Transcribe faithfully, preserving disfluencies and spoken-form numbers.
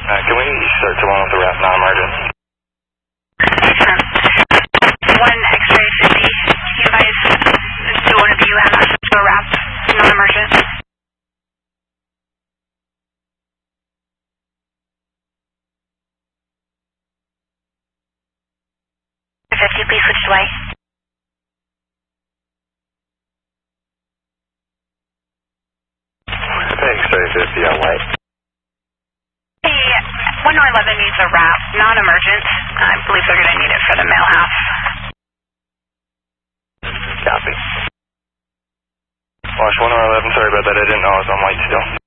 Uh, can we start to one with the wrap non-emergent? One X-ray fifty. You guys, do one of you have access to a wrap non-emergent? fifty, please switch away. X-ray fifty on white. Hey, one oh eleven needs a wrap, non-emergent. I believe they're going to need it for the mail house. Copy. Wash one oh eleven, sorry about that, I didn't know I was on white still.